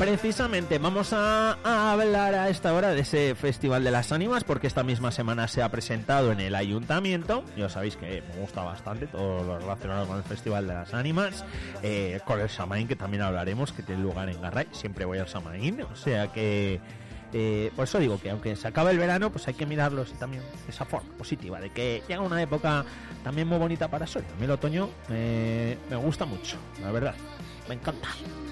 Precisamente vamos a hablar a esta hora de ese Festival de las Ánimas, porque esta misma semana se ha presentado en el Ayuntamiento. Ya sabéis que me gusta bastante todo lo relacionado con el Festival de las Ánimas, con el Samaín, que también hablaremos, que tiene lugar en Garray. Siempre voy al Samaín, o sea que por eso digo que aunque se acabe el verano, pues hay que mirarlo también de esa forma positiva, de que llega una época también muy bonita para eso. A mí el otoño me gusta mucho, la verdad, me encanta.